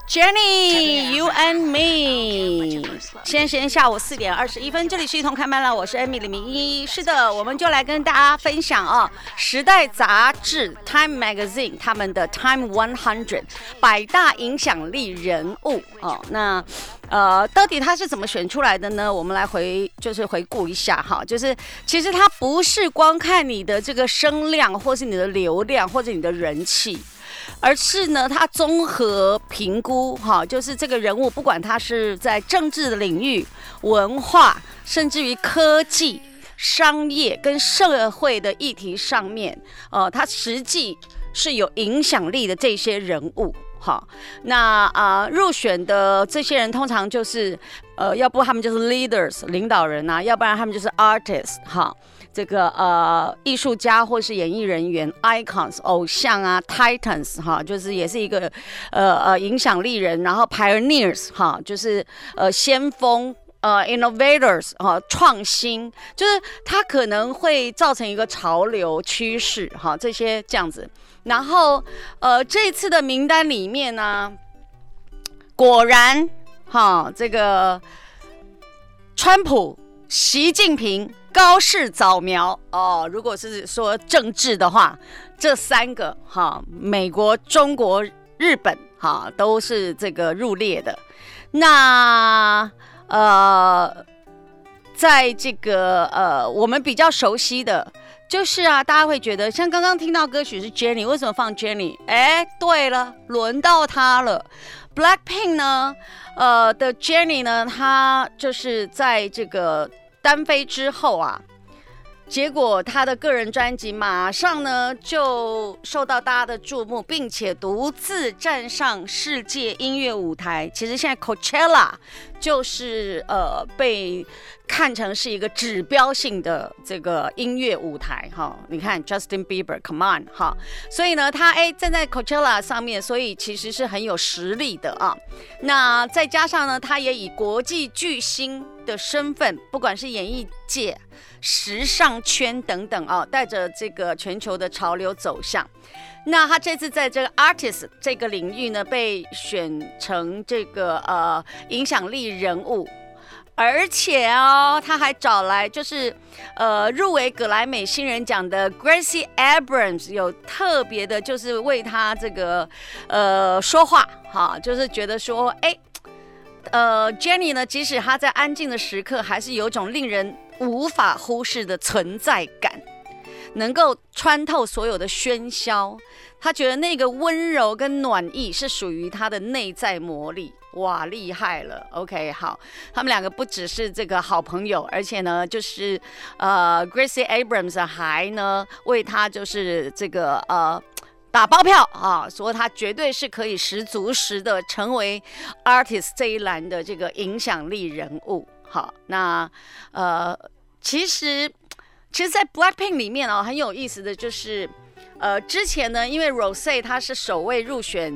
Jenny, you and me。现在时间下午4点21分，这里是一同开麦了，我是 Amy 李明一。是的，我们就来跟大家分享《时代》杂志 Time Magazine 他们的 Time 100百大影响力人物那到底他是怎么选出来的呢？我们来回顾一下哈，就是其实他不是光看你的这个声量，或是你的流量，或者你的人气。而是呢，他综合评估，就是这个人物，不管他是在政治的领域、文化，甚至于科技、商业跟社会的议题上面，他实际是有影响力的这些人物。那入选的这些人通常就是要不他们就是 leaders 领导人啊，要不然他们就是 artists 这个艺术家或是演艺人员 icons 偶像啊 titans 就是也是一个影响力人，然后 pioneers 就是先锋innovators 创新，就是它可能会造成一个潮流趋势这些这样子。然后这次的名单里面呢，果然这个川普、习近平、高市早苗如果是说政治的话，这3个美国、中国、日本都是这个入列的。那在这个我们比较熟悉的，就是大家会觉得像刚刚听到歌曲是 Jenny， 为什么放 Jenny？ 对了，轮到她了。Blackpink 呢，的 Jenny 呢，她就是在这个单飞之后结果他的个人专辑马上呢就受到大家的注目，并且独自站上世界音乐舞台。其实现在 Coachella 就是被看成是一个指标性的这个音乐舞台你看 Justin Bieber Come on 所以呢他站在 Coachella 上面，所以其实是很有实力的那再加上呢，他也以国际巨星的身份，不管是演艺界、时尚圈等等带着这个全球的潮流走向。那他这次在这个 artist 这个领域呢，被选成这个影响力人物，而且他还找来就是入围葛莱美新人奖的 Gracie Abrams， 有特别的就是为他这个说话就是觉得说Jenny 呢，即使她在安静的时刻，还是有种令人无法忽视的存在感，能够穿透所有的喧嚣。她觉得那个温柔跟暖意是属于她的内在魔力。哇，厉害了 ！OK， 好，他们2个不只是这个好朋友，而且呢，就是Gracie Abrams 还呢为她就是这个打包票说他绝对是可以10足10的成为 artist 这一栏的这个影响力人物。好，那其实在 Blackpink 里面很有意思的就是之前呢，因为 Rosé 她是首位入选